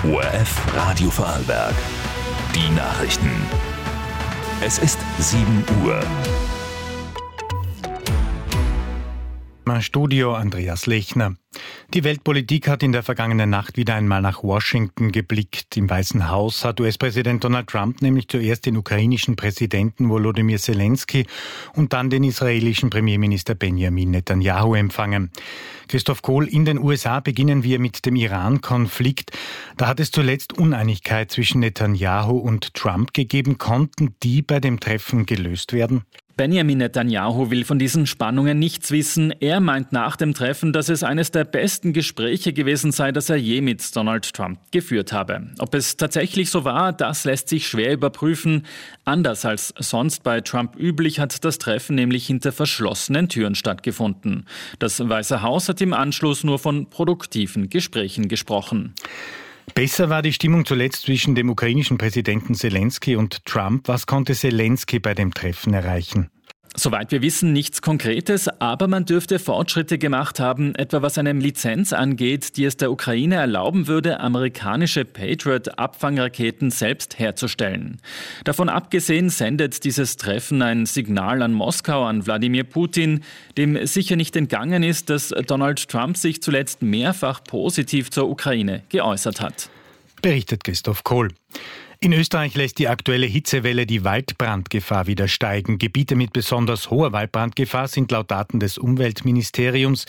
ORF Radio Vorarlberg. Die Nachrichten. Es ist 7 Uhr. Im Studio Andreas Lechner. Die Weltpolitik hat in der vergangenen Nacht wieder einmal nach Washington geblickt. Im Weißen Haus hat US-Präsident Donald Trump nämlich zuerst den ukrainischen Präsidenten Volodymyr Zelensky und dann den israelischen Premierminister Benjamin Netanyahu empfangen. Christoph Kohl, in den USA beginnen wir mit dem Iran-Konflikt. Da hat es zuletzt Uneinigkeit zwischen Netanyahu und Trump gegeben. Konnten die bei dem Treffen gelöst werden? Benjamin Netanyahu will von diesen Spannungen nichts wissen. Er meint nach dem Treffen, dass es eines der besten Gespräche gewesen sei, das er je mit Donald Trump geführt habe. Ob es tatsächlich so war, das lässt sich schwer überprüfen. Anders als sonst bei Trump üblich hat das Treffen nämlich hinter verschlossenen Türen stattgefunden. Das Weiße Haus hat im Anschluss nur von produktiven Gesprächen gesprochen. Besser war die Stimmung zuletzt zwischen dem ukrainischen Präsidenten Zelensky und Trump. Was konnte Zelensky bei dem Treffen erreichen? Soweit wir wissen, nichts Konkretes, aber man dürfte Fortschritte gemacht haben, etwa was eine Lizenz angeht, die es der Ukraine erlauben würde, amerikanische Patriot-Abfangraketen selbst herzustellen. Davon abgesehen sendet dieses Treffen ein Signal an Moskau, an Wladimir Putin, dem sicher nicht entgangen ist, dass Donald Trump sich zuletzt mehrfach positiv zur Ukraine geäußert hat. Berichtet Christoph Kohl. In Österreich lässt die aktuelle Hitzewelle die Waldbrandgefahr wieder steigen. Gebiete mit besonders hoher Waldbrandgefahr sind laut Daten des Umweltministeriums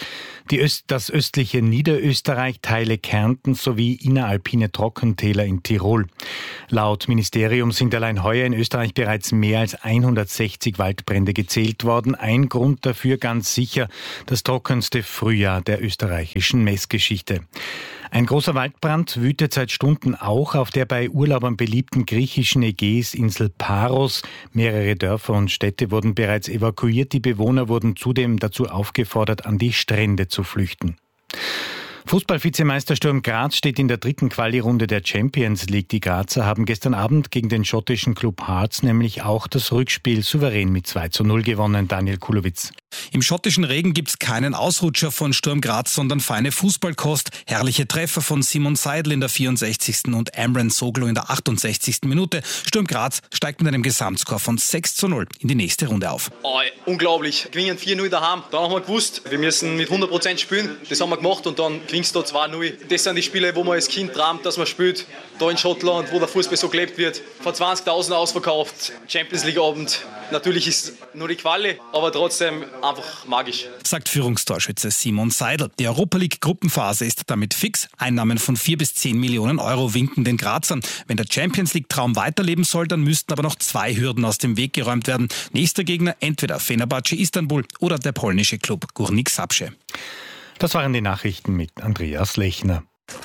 das östliche Niederösterreich, Teile Kärntens sowie inneralpine Trockentäler in Tirol. Laut Ministerium sind allein heuer in Österreich bereits mehr als 160 Waldbrände gezählt worden. Ein Grund dafür ganz sicher das trockenste Frühjahr der österreichischen Messgeschichte. Ein großer Waldbrand wütet seit Stunden auch auf der bei Urlaubern beliebten griechischen Ägäisinsel Paros. Mehrere Dörfer und Städte wurden bereits evakuiert. Die Bewohner wurden zudem dazu aufgefordert, an die Strände zu flüchten. Fußball-Vizemeister Sturm Graz steht in der dritten Quali-Runde der Champions League. Die Grazer haben gestern Abend gegen den schottischen Club Hearts nämlich auch das Rückspiel souverän mit 2:0 gewonnen. Daniel Kulowitz. Im schottischen Regen gibt's keinen Ausrutscher von Sturm Graz, sondern feine Fußballkost. Herrliche Treffer von Simon Seidel in der 64. und Amran Soglo in der 68. Minute. Sturm Graz steigt mit einem Gesamtscore von 6:0 in die nächste Runde auf. Unglaublich. Gewinnen 4:0 daheim. Dann haben wir gewusst, wir müssen mit 100% spielen. Das haben wir gemacht und dann gewinnst du 2:0. Das sind die Spiele, wo man als Kind träumt, dass man spielt. Da in Schottland, wo der Fußball so gelebt wird. Vor 20.000 ausverkauft. Champions League Abend. Natürlich ist nur die Quali, aber trotzdem einfach magisch. Sagt Führungstorschütze Simon Seidel. Die Europa League Gruppenphase ist damit fix. Einnahmen von 4 bis 10 Millionen Euro winken den Grazern. Wenn der Champions League Traum weiterleben soll, dann müssten aber noch 2 Hürden aus dem Weg geräumt werden. Nächster Gegner entweder Fenerbahce Istanbul oder der polnische Klub Górnik Zabrze. Das waren die Nachrichten mit Andreas Lechner.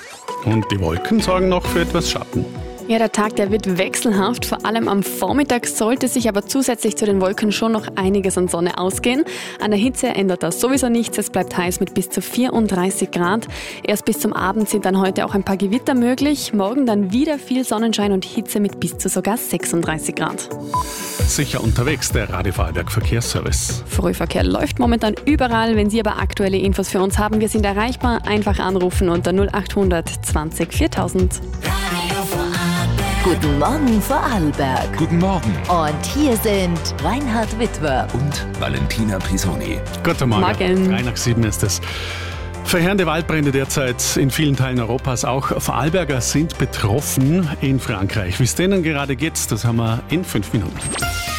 Und die Wolken sorgen noch für etwas Schatten. Ja, der Tag, der wird wechselhaft. Vor allem am Vormittag sollte sich aber zusätzlich zu den Wolken schon noch einiges an Sonne ausgehen. An der Hitze ändert das sowieso nichts. Es bleibt heiß mit bis zu 34 Grad. Erst bis zum Abend sind dann heute auch ein paar Gewitter möglich. Morgen dann wieder viel Sonnenschein und Hitze mit bis zu sogar 36 Grad. Sicher unterwegs, der Radio Vorarlberg Verkehrsservice. Frühverkehr läuft momentan überall. Wenn Sie aber aktuelle Infos für uns haben, wir sind erreichbar. Einfach anrufen unter 0800 20 4000. Guten Morgen Vorarlberg. Guten Morgen. Und hier sind Reinhard Witwer Und Valentina Pisoni. Guten Morgen. Morgen. 3:07 ist es. Verheerende Waldbrände derzeit in vielen Teilen Europas. Auch Vorarlberger sind betroffen in Frankreich. Wie es denen gerade geht, das haben wir in 5 Minuten.